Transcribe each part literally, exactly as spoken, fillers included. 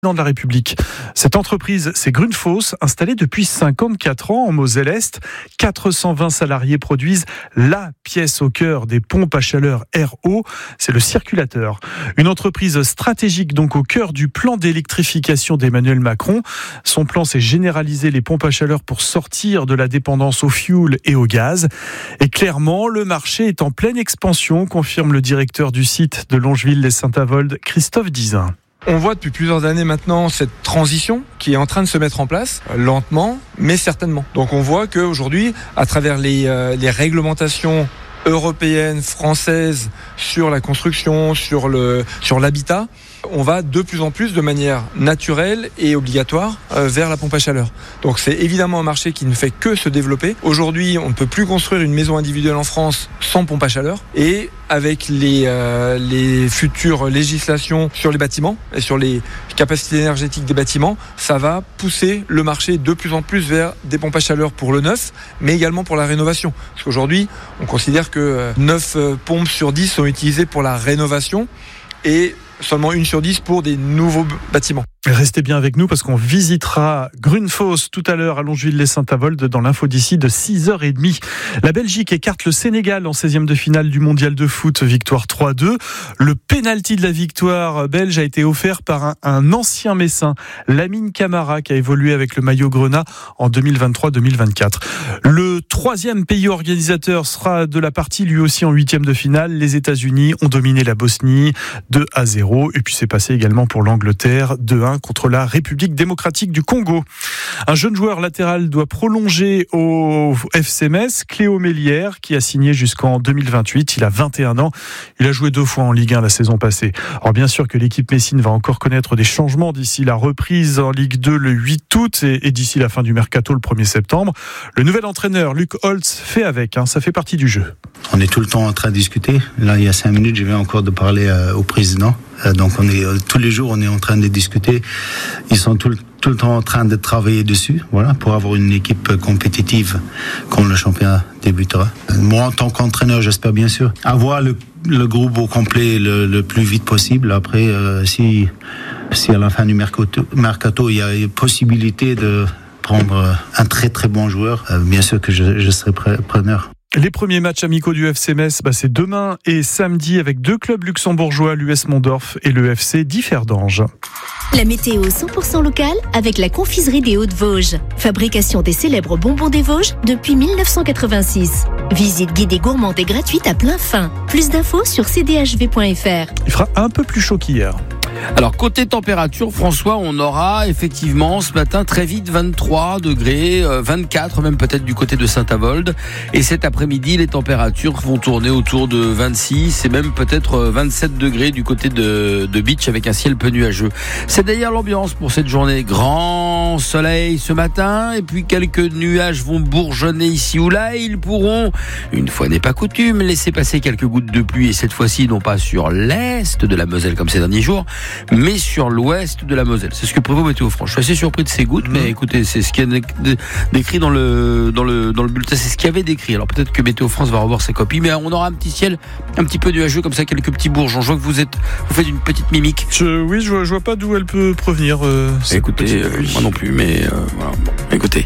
de la République. Cette entreprise, c'est Grundfos, installée depuis cinquante-quatre ans en Moselle-Est. quatre cent vingt salariés produisent la pièce au cœur des pompes à chaleur R O, c'est le circulateur. Une entreprise stratégique donc au cœur du plan d'électrification d'Emmanuel Macron. Son plan, c'est généraliser les pompes à chaleur pour sortir de la dépendance au fioul et au gaz. Et clairement, le marché est en pleine expansion, confirme le directeur du site de Longeville-les-Saint-Avold, Christophe Dizin. On voit depuis plusieurs années maintenant cette transition qui est en train de se mettre en place, lentement, mais certainement. Donc on voit qu'aujourd'hui, à travers les, euh, les réglementations européennes, françaises, sur la construction, sur, le, sur l'habitat, on va de plus en plus de manière naturelle et obligatoire euh, vers la pompe à chaleur. Donc c'est évidemment un marché qui ne fait que se développer. Aujourd'hui, on ne peut plus construire une maison individuelle en France sans pompe à chaleur. Et avec les, euh, les futures législations sur les bâtiments et sur les capacités énergétiques des bâtiments, ça va pousser le marché de plus en plus vers des pompes à chaleur pour le neuf, mais également pour la rénovation. Parce qu'aujourd'hui, on considère que neuf pompes sur dix sont utilisées pour la rénovation et seulement une sur dix pour des nouveaux bâtiments. Restez bien avec nous parce qu'on visitera Grundfos tout à l'heure à Longeville-les-Saint-Avold dans l'info d'ici de six heures trente. La Belgique écarte le Sénégal en seizième de finale du mondial de foot, victoire trois deux. Le pénalty de la victoire belge a été offert par un, un ancien Messin, Lamine Camara, qui a évolué avec le maillot Grenat en deux mille vingt-trois deux mille vingt-quatre. Le troisième pays organisateur sera de la partie lui aussi en huitième de finale. Les États-Unis ont dominé la Bosnie deux à zéro. Et puis c'est passé également pour l'Angleterre deux un contre la République démocratique du Congo. Un jeune joueur latéral doit prolonger au F C Metz, Cléo Mélière, qui a signé jusqu'en deux mille vingt-huit. Il a vingt et un ans. Il a joué deux fois en Ligue un la saison passée. Alors bien sûr que l'équipe messine va encore connaître des changements d'ici la reprise en Ligue deux le huit août et, et d'ici la fin du mercato le premier septembre. Le nouvel entraîneur, Luc Holtz, fait avec. Hein, ça fait partie du jeu. On est tout le temps en train de discuter. Là, il y a cinq minutes, je viens encore de parler euh, au président. Euh, donc, on est euh, tous les jours, on est en train de discuter. Ils sont tout le, tout le temps en train de travailler dessus, voilà, pour avoir une équipe compétitive quand le championnat débutera. Euh, moi, en tant qu'entraîneur, j'espère bien sûr avoir le, le groupe au complet le, le plus vite possible. Après, euh, si, si à la fin du mercato, mercato, il y a une possibilité de prendre un très très bon joueur, euh, bien sûr que je, je serai preneur. Les premiers matchs amicaux du F C Metz, bah c'est demain et samedi avec deux clubs luxembourgeois, l'U S Mondorf et le F C Differdange. La météo cent pour cent locale avec la confiserie des Hauts-de-Vosges. Fabrication des célèbres bonbons des Vosges depuis mille neuf cent quatre-vingt-six. Visite guidée gourmande et gratuite à plein fin. Plus d'infos sur c d h v point f r. Il fera un peu plus chaud qu'hier. Alors côté température, François, on aura effectivement ce matin très vite vingt-trois degrés, vingt-quatre même peut-être du côté de Saint-Avold. Et cet après-midi, les températures vont tourner autour de vingt-six et même peut-être vingt-sept degrés du côté de, de Beach avec un ciel peu nuageux. C'est d'ailleurs l'ambiance pour cette journée. Grand soleil ce matin et puis quelques nuages vont bourgeonner ici ou là. Et ils pourront, une fois n'est pas coutume, laisser passer quelques gouttes de pluie et cette fois-ci non pas sur l'est de la Moselle comme ces derniers jours, mais sur l'ouest de la Moselle. C'est ce que prévoit Météo France. Je suis assez surpris de ces gouttes, mmh. mais écoutez, c'est ce qui est décrit dans le, dans le, dans le bulletin. C'est ce qu'il y avait décrit. Alors peut-être que Météo France va revoir ses copies, mais on aura un petit ciel un petit peu nuageux, comme ça, quelques petits bourgeons. Je vois que vous êtes, vous faites une petite mimique. Je, oui, je vois, je vois pas d'où elle peut provenir. Euh, écoutez, euh, moi non plus, mais euh, voilà. Bon, écoutez,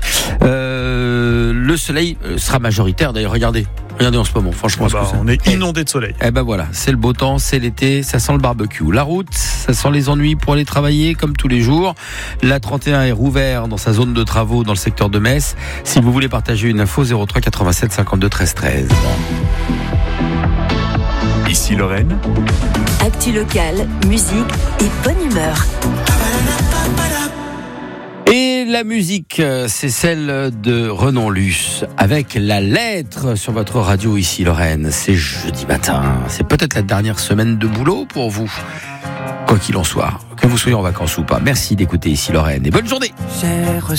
euh, le soleil sera majoritaire. D'ailleurs, regardez. Regardez en ce moment, franchement. Ah bah, on est inondé de soleil. Eh ben voilà, c'est le beau temps, c'est l'été, ça sent le barbecue. La route, ça sent les ennuis pour aller travailler comme tous les jours. La trente et un est rouvert dans sa zone de travaux dans le secteur de Metz. Si vous voulez partager une info, zéro trois quatre-vingt-sept cinquante-deux treize treize. Ici Lorraine. Actu locale, musique et bonne humeur. Et la musique, c'est celle de Renan Luce, avec la lettre sur votre radio ici Lorraine. C'est jeudi matin, c'est peut-être la dernière semaine de boulot pour vous. Quoi qu'il en soit, que vous soyez en vacances ou pas, merci d'écouter ici Lorraine et bonne journée.